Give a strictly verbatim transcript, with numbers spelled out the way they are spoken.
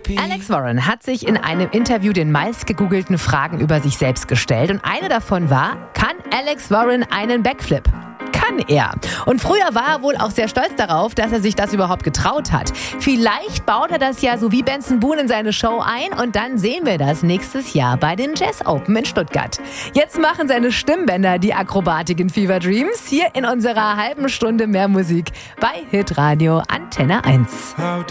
Alex Warren hat sich in einem Interview den meistgegoogelten Fragen über sich selbst gestellt. Und eine davon war, kann Alex Warren einen Backflip? Kann er. Und früher war er wohl auch sehr stolz darauf, dass er sich das überhaupt getraut hat. Vielleicht baut er das ja so wie Benson Boone in seine Show ein und dann sehen wir das nächstes Jahr bei den Jazz Open in Stuttgart. Jetzt machen seine Stimmbänder die Akrobatik in Fever Dreams hier in unserer halben Stunde mehr Musik bei Hitradio Antenne eins.